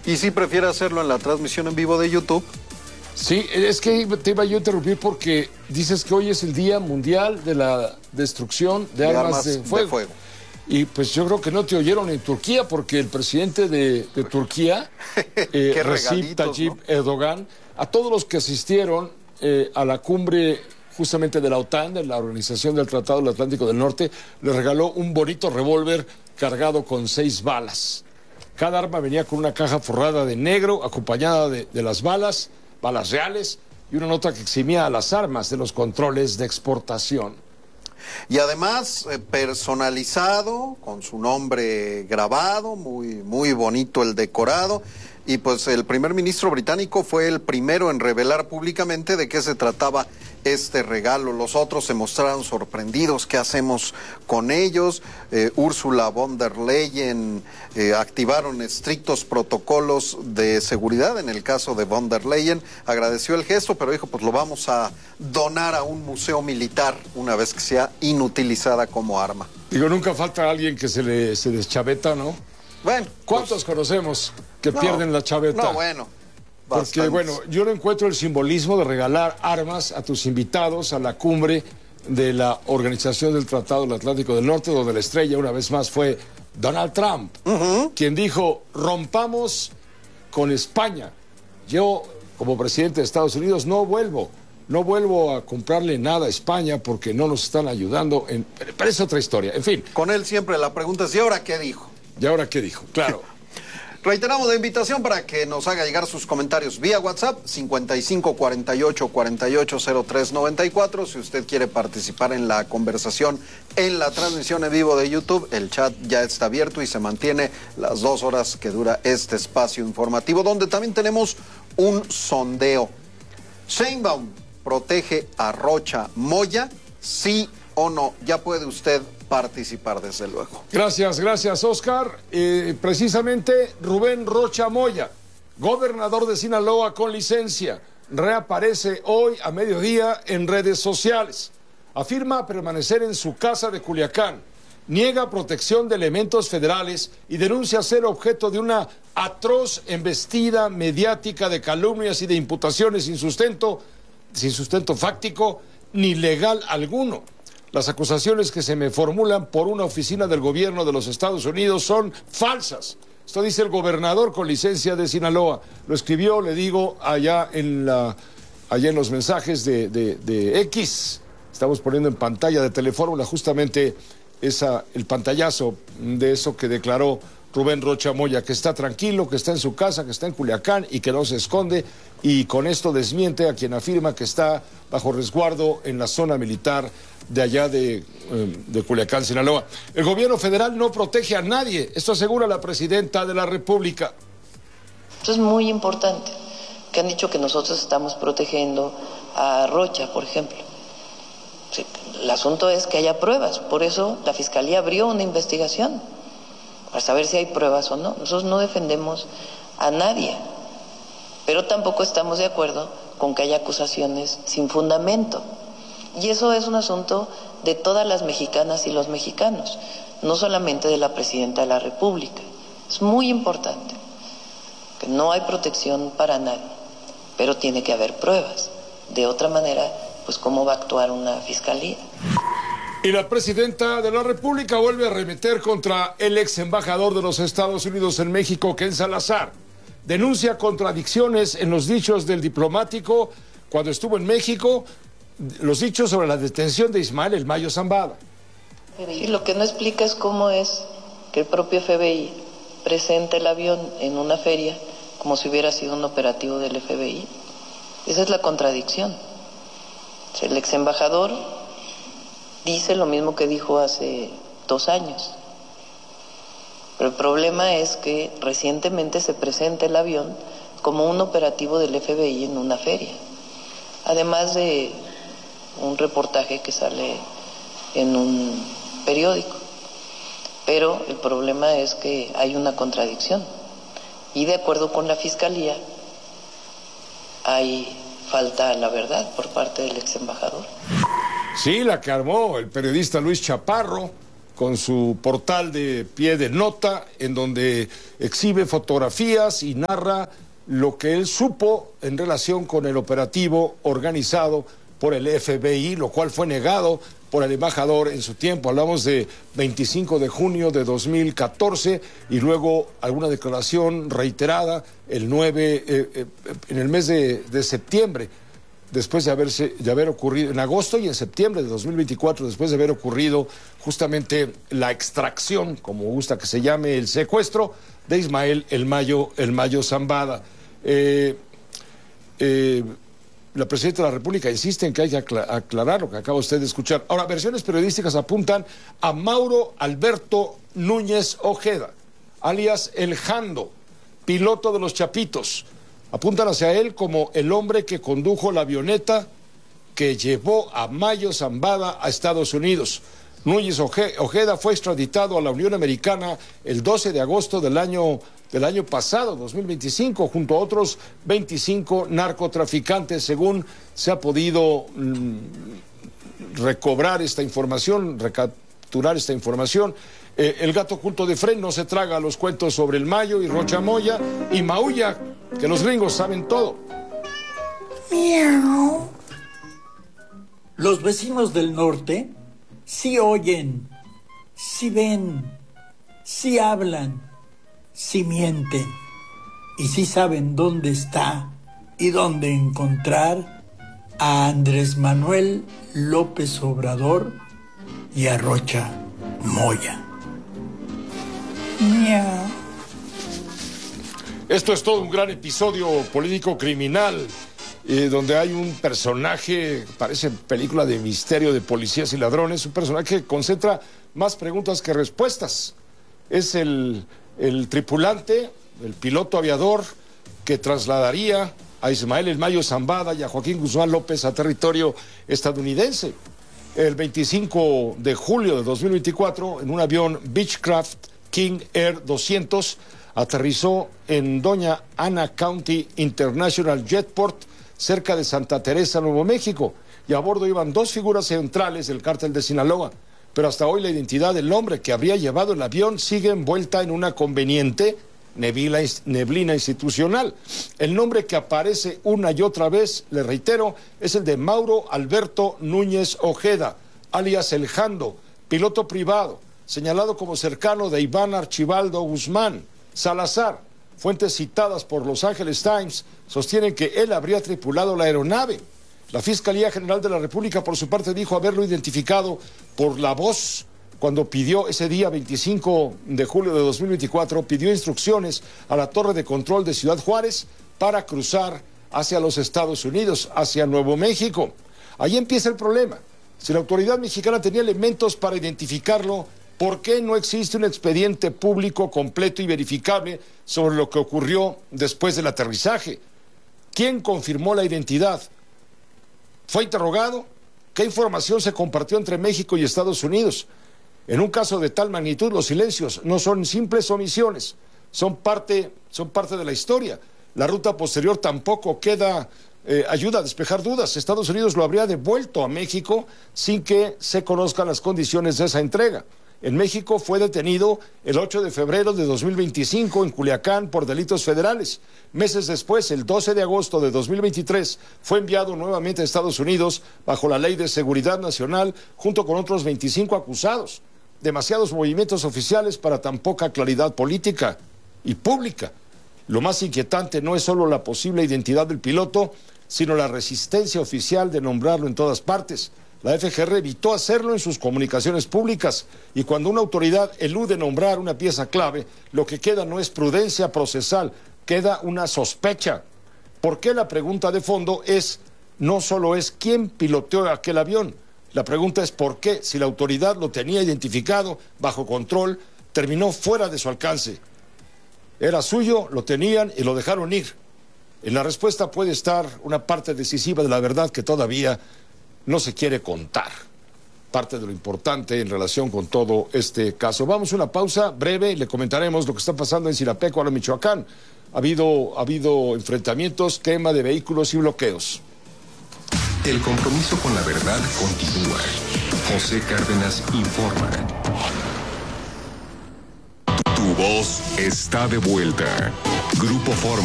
¿Y si prefiere hacerlo en la transmisión en vivo de YouTube? Sí, es que te iba yo a interrumpir porque dices que hoy es el Día Mundial de la Destrucción de Armas de Fuego. Y pues yo creo que no te oyeron en Turquía porque el presidente de Turquía, Recep Tayyip Erdogan, a todos los que asistieron a la cumbre justamente de la OTAN, de la Organización del Tratado del Atlántico del Norte, le regaló un bonito revólver cargado con 6 balas. Cada arma venía con una caja forrada de negro, acompañada de las balas reales, y una nota que eximía a las armas de los controles de exportación. Y además personalizado, con su nombre grabado, muy bonito el decorado. Y pues el primer ministro británico fue el primero en revelar públicamente de qué se trataba este regalo. Los otros se mostraron sorprendidos. ¿Qué hacemos con ellos? Ursula von der Leyen activaron estrictos protocolos de seguridad. En el caso de von der Leyen, agradeció el gesto, pero dijo, pues lo vamos a donar a un museo militar una vez que sea inutilizada como arma. Digo, nunca falta alguien que se deschaveta, ¿no? Bueno, ¿cuántos conocemos que pierden la chaveta? No, bueno. Bastantes. Porque, bueno, yo no encuentro el simbolismo de regalar armas a tus invitados a la cumbre de la Organización del Tratado del Atlántico del Norte, donde la estrella una vez más fue Donald Trump, quien dijo, rompamos con España. Yo, como presidente de Estados Unidos, no vuelvo a comprarle nada a España porque no nos están ayudando. Pero es otra historia, en fin. Con él siempre la pregunta es, ¿y ahora qué dijo? ¿Y ahora qué dijo? Claro. Reiteramos la invitación para que nos haga llegar sus comentarios vía WhatsApp 55 48 48 03 94. Si usted quiere participar en la conversación en la transmisión en vivo de YouTube, el chat ya está abierto y se mantiene las 2 horas que dura este espacio informativo, donde también tenemos un sondeo. ¿Sheinbaum protege a Rocha Moya? ¿Sí o no? Ya puede usted participar, desde luego. Gracias, Oscar. Precisamente Rubén Rocha Moya, gobernador de Sinaloa con licencia, reaparece hoy a mediodía en redes sociales. Afirma permanecer en su casa de Culiacán, niega protección de elementos federales y denuncia ser objeto de una atroz embestida mediática de calumnias y de imputaciones sin sustento fáctico ni legal alguno. Las acusaciones que se me formulan por una oficina del gobierno de los Estados Unidos son falsas. Esto dice el gobernador con licencia de Sinaloa. Lo escribió, le digo, allá en los mensajes de X. Estamos poniendo en pantalla de Telefórmula justamente el pantallazo de eso que declaró Rubén Rocha Moya, que está tranquilo, que está en su casa, que está en Culiacán y que no se esconde, y con esto desmiente a quien afirma que está bajo resguardo en la zona militar de allá de Culiacán, Sinaloa. El gobierno federal no protege a nadie, esto asegura la presidenta de la República. Esto es muy importante, que han dicho que nosotros estamos protegiendo a Rocha, por ejemplo. Sí, el asunto es que haya pruebas, por eso la Fiscalía abrió una investigación, para saber si hay pruebas o no. Nosotros no defendemos a nadie, pero tampoco estamos de acuerdo con que haya acusaciones sin fundamento. Y eso es un asunto de todas las mexicanas y los mexicanos, no solamente de la presidenta de la República. Es muy importante que no hay protección para nadie, pero tiene que haber pruebas. De otra manera, pues ¿cómo va a actuar una fiscalía? Y la presidenta de la República vuelve a arremeter contra el ex embajador de los Estados Unidos en México, Ken Salazar. Denuncia contradicciones en los dichos del diplomático cuando estuvo en México, los dichos sobre la detención de Ismael El Mayo Zambada. Y lo que no explica es cómo es que el propio FBI presenta el avión en una feria como si hubiera sido un operativo del FBI. Esa es la contradicción. El ex embajador dice lo mismo que dijo hace 2 años. Pero el problema es que recientemente se presenta el avión como un operativo del FBI en una feria. Además de un reportaje que sale en un periódico. Pero el problema es que hay una contradicción. Y de acuerdo con la Fiscalía, hay falta a la verdad por parte del ex embajador. Sí, la que armó el periodista Luis Chaparro con su portal de pie de nota, en donde exhibe fotografías y narra lo que él supo en relación con el operativo organizado por el FBI, lo cual fue negado por el embajador en su tiempo. Hablamos de 25 de junio de 2014 y luego alguna declaración reiterada el 9, en el mes de septiembre, después de haber ocurrido, en agosto y en septiembre de 2024, después de haber ocurrido justamente la extracción, como gusta que se llame, el secuestro de Ismael El Mayo Zambada. La presidenta de la República insiste en que hay que aclarar lo que acaba usted de escuchar. Ahora, versiones periodísticas apuntan a Mauro Alberto Núñez Ojeda, alias El Jando, piloto de los Chapitos. Apuntan hacia él como el hombre que condujo la avioneta que llevó a Mayo Zambada a Estados Unidos. Núñez Ojeda fue extraditado a la Unión Americana el 12 de agosto del año pasado, 2025, junto a otros 25 narcotraficantes, según se ha podido recobrar esta información, recapturar esta información. El gato oculto de Fren no se traga los cuentos sobre el Mayo y Rocha Moya y maulla, que los gringos saben todo. Miau. Los vecinos del norte sí oyen, sí ven, sí hablan, sí mienten y sí saben dónde está y dónde encontrar a Andrés Manuel López Obrador y a Rocha Moya. Miau. Esto es todo un gran episodio político criminal, donde hay un personaje, parece película de misterio de policías y ladrones, un personaje que concentra más preguntas que respuestas. Es el tripulante, el piloto aviador que trasladaría a Ismael El Mayo Zambada y a Joaquín Guzmán López a territorio estadounidense. El 25 de julio de 2024, en un avión Beechcraft King Air 200, aterrizó en Doña Ana County International Jetport, cerca de Santa Teresa, Nuevo México, y a bordo iban dos figuras centrales del cártel de Sinaloa. Pero hasta hoy la identidad del hombre que habría llevado el avión sigue envuelta en una conveniente neblina institucional. El nombre que aparece una y otra vez, le reitero, es el de Mauro Alberto Núñez Ojeda, alias El Jando, piloto privado, señalado como cercano de Iván Archibaldo Guzmán Salazar. Fuentes citadas por Los Angeles Times sostienen que él habría tripulado la aeronave. La Fiscalía General de la República, por su parte, dijo haberlo identificado por la voz cuando pidió ese día 25 de julio de 2024, pidió instrucciones a la torre de control de Ciudad Juárez para cruzar hacia los Estados Unidos, hacia Nuevo México. Ahí empieza el problema. Si la autoridad mexicana tenía elementos para identificarlo, ¿por qué no existe un expediente público completo y verificable sobre lo que ocurrió después del aterrizaje? ¿Quién confirmó la identidad? ¿Fue interrogado? ¿Qué información se compartió entre México y Estados Unidos? En un caso de tal magnitud, los silencios no son simples omisiones, son parte de la historia. La ruta posterior tampoco ayuda a despejar dudas. Estados Unidos lo habría devuelto a México sin que se conozcan las condiciones de esa entrega. En México fue detenido el 8 de febrero de 2025 en Culiacán por delitos federales. Meses después, el 12 de agosto de 2023, fue enviado nuevamente a Estados Unidos bajo la Ley de Seguridad Nacional junto con otros 25 acusados. Demasiados movimientos oficiales para tan poca claridad política y pública. Lo más inquietante no es solo la posible identidad del piloto, sino la resistencia oficial de nombrarlo en todas partes. La FGR evitó hacerlo en sus comunicaciones públicas y cuando una autoridad elude nombrar una pieza clave, lo que queda no es prudencia procesal, queda una sospecha. ¿Por qué? La pregunta de fondo no solo es quién piloteó aquel avión, la pregunta es por qué, si la autoridad lo tenía identificado, bajo control, terminó fuera de su alcance. Era suyo, lo tenían y lo dejaron ir. En la respuesta puede estar una parte decisiva de la verdad que todavía no se quiere contar. Parte de lo importante en relación con todo este caso. Vamos a una pausa breve y le comentaremos lo que está pasando en Sirapecuaro, Michoacán. Ha habido enfrentamientos, quema de vehículos y bloqueos. El compromiso con la verdad continúa. José Cárdenas informa. Tu voz está de vuelta. Grupo Fórmula.